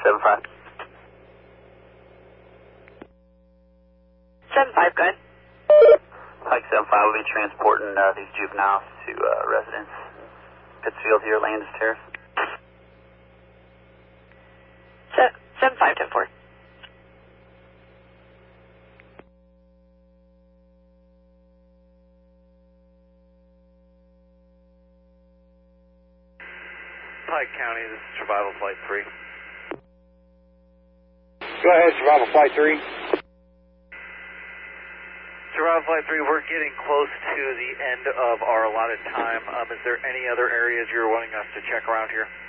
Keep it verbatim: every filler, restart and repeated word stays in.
seven five. seven five, go ahead. Pike seven five will be transporting uh, these juveniles to uh, residence. Pittsfield here, Landis Terrace. seven five, ten four. Pike County, this is Survival Flight three. Go ahead, Survival Flight three. Survival Flight three, we're getting close to the end of our allotted time. Um, is there any other areas you're wanting us to check around here?